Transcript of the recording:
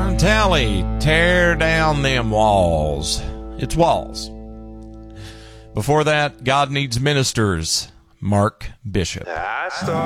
Martin Talley, Tear Down Them Walls. It's Walls. Before that, God Needs Ministers, Mark Bishop.